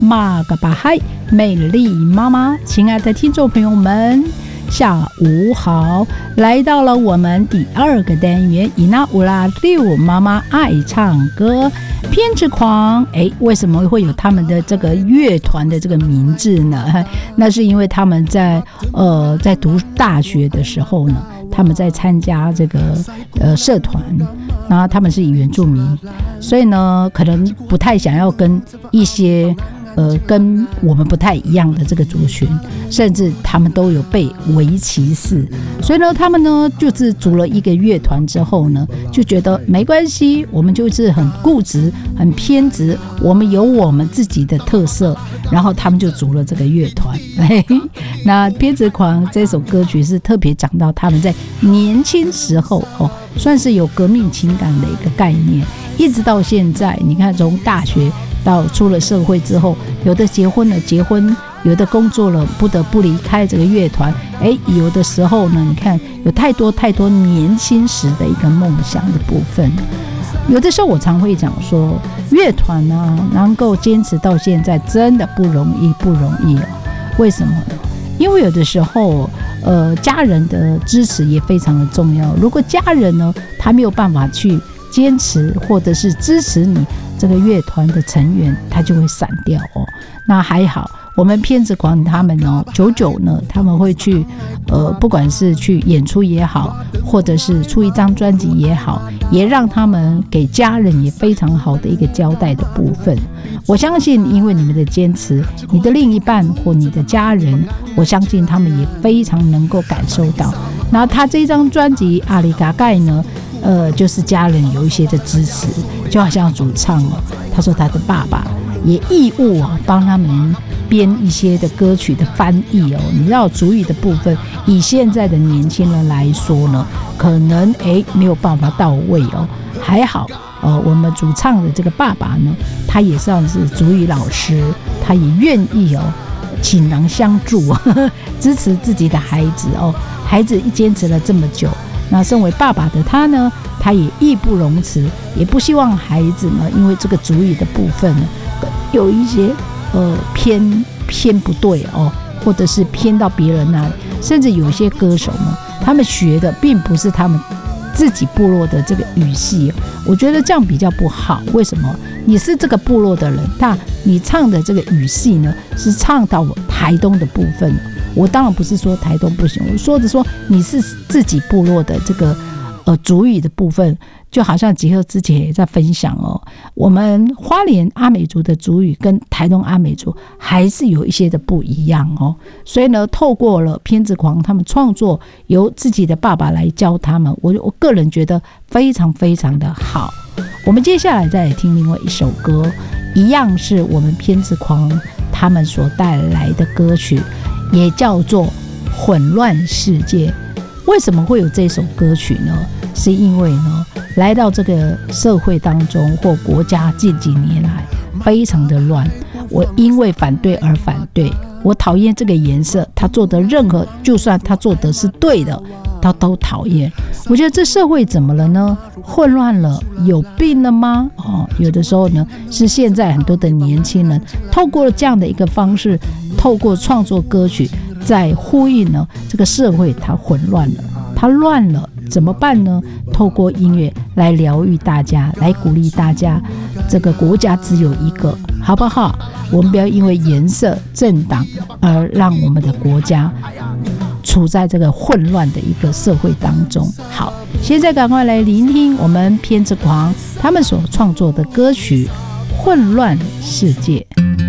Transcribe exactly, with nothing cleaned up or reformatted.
马嘎巴嗨，美丽妈妈，亲爱的听众朋友们，下午好！来到了我们第二个单元，伊娜乌拉六妈妈爱唱歌，偏执狂。哎，为什么会有他们的这个乐团的这个名字呢？那是因为他们在呃在读大学的时候呢，他们在参加这个呃社团，然后他们是原住民，所以呢，可能不太想要跟一些。呃，跟我们不太一样的这个族群，甚至他们都有被为歧视，所以呢，他们呢就是组了一个乐团之后呢，就觉得没关系，我们就是很固执、很偏执，我们有我们自己的特色，然后他们就组了这个乐团。那《偏执狂》这首歌曲是特别讲到他们在年轻时候哦，算是有革命情感的一个概念，一直到现在，你看从大学。到出了社会之后，有的结婚了，结婚有的工作了，不得不离开这个乐团。哎，有的时候呢，你看有太多太多年轻时的一个梦想的部分。有的时候我常会讲说，乐团呢能够坚持到现在，真的不容易，不容易哦。为什么呢？因为有的时候，呃，家人的支持也非常的重要。如果家人呢，他没有办法去坚持或者是支持你这个乐团的成员，他就会散掉哦。那还好，我们偏执狂他们哦，久久呢，他们会去呃，不管是去演出也好，或者是出一张专辑也好，也让他们给家人也非常好的一个交代的部分。我相信，因为你们的坚持，你的另一半或你的家人，我相信他们也非常能够感受到。那他这张专辑《阿里嘎盖》呢？呃，就是家人有一些的支持，就好像主唱哦，他说他的爸爸也义务啊帮他们编一些的歌曲的翻译哦。你知道族语的部分，以现在的年轻人来说呢，可能哎没有办法到位哦。还好，呃，我们主唱的这个爸爸呢，他也算是族语老师，他也愿意哦倾囊相助，呵呵支持自己的孩子哦。孩子一坚持了这么久。那身为爸爸的他呢，他也义不容辞，也不希望孩子呢，因为这个族语的部分呢，有一些呃偏偏不对哦，或者是偏到别人那里，甚至有一些歌手呢，他们学的并不是他们自己部落的这个语系，我觉得这样比较不好。为什么？你是这个部落的人，但你唱的这个语系呢，是唱到台东的部分。我当然不是说台东不行，我说的说你是自己部落的这个呃族语的部分，就好像杰克之前也在分享哦，我们花莲阿美族的族语跟台东阿美族还是有一些的不一样哦，所以呢，透过了偏执狂他们创作，由自己的爸爸来教他们，我我个人觉得非常非常的好。我们接下来再来听另外一首歌，一样是我们偏执狂他们所带来的歌曲，也叫做《混乱世界》。为什么会有这首歌曲呢？是因为呢，来到这个社会当中或国家近几年来非常的乱，我因为反对而反对，我讨厌这个颜色，他做的任何，就算他做的是对的，他都讨厌。我觉得这社会怎么了呢？混乱了，有病了吗？哦，有的时候呢，是现在很多的年轻人透过这样的一个方式，透过创作歌曲，在呼应呢这个社会它混乱了，它乱了，怎么办呢？透过音乐来疗愈大家，来鼓励大家，这个国家只有一个，好不好？我们不要因为颜色、政党而让我们的国家处在这个混乱的一个社会当中。好，现在赶快来聆听我们偏执狂他们所创作的歌曲《混乱世界》。